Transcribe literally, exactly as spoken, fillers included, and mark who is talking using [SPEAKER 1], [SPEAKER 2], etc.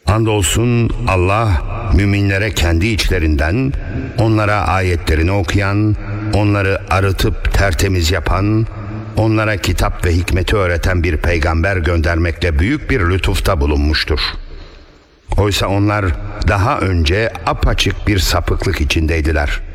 [SPEAKER 1] Andolsun Allah müminlere kendi içlerinden onlara ayetlerini okuyan, onları arıtıp tertemiz yapan, onlara kitap ve hikmeti öğreten bir peygamber göndermekle büyük bir lütufta bulunmuştur. Oysa onlar daha önce apaçık bir sapıklık içindeydiler.